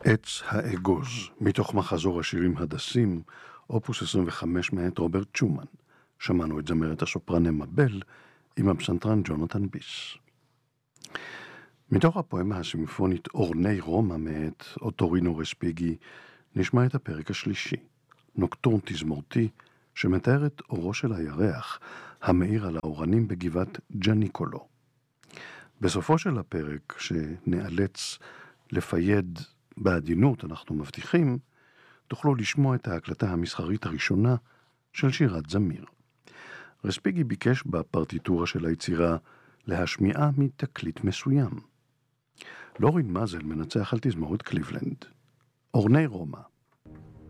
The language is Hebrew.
עץ האגוז, מתוך מחזור השירים הדסים, אופוס 25 מאת רוברט שומן. שמענו את זמרת הסופרן אמה בל עם הפסנתרן ג'ונתן ביס. מתוך הפואמה הסימפונית אורני רומא מאת אוטורינו רספיגי, נשמע את הפרק השלישי, נוקטורן תזמורתי, שמתאר את אורו של הירח, המאיר על האורנים בגבעת ג'ניקולו. בסופו של הפרק, שנאלץ לפייד בעדינות, אנחנו מבטיחים, תוכלו לשמוע את ההקלטה המסחרית הראשונה של שירת זמיר. רספיגי ביקש בפרטיטורה של היצירה להשמיעה מתקליט מסוים. לורין מזל מנצח על תזמורת קליבלנד. אורני רומא.